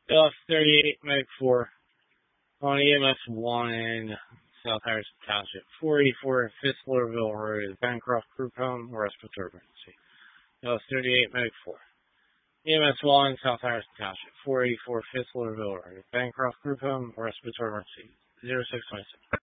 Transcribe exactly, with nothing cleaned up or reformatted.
L thirty-eight, Meg four, on E M S one, South Harrison Township, four eighty-four, Fitzlerville Road, Bancroft Group Home, respiratory emergency. L thirty-eight, Meg four. E M S one, South Harrison Township, four eighty-four, Fitzlerville Road, Bancroft Group Home, respiratory emergency. zero six twenty-six.